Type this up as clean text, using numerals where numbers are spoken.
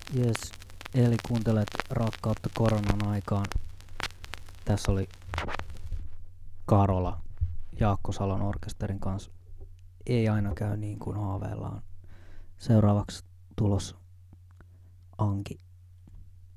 Jes, eli kuuntelet Rakkautta koronan aikaan. Tässä oli Karola Jaakko Salon orkesterin kanssa. Ei aina käy niin kuin haaveillaan. Seuraavaksi tulos Anki